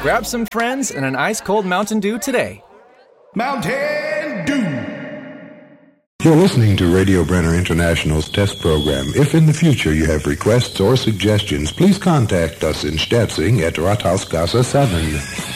Grab some friends and an ice-cold Mountain Dew today. Mountain Dew! You're listening to Radio Brenner International's test program. If in the future you have requests or suggestions, please contact us in Stetzing at Rathausgasse 7.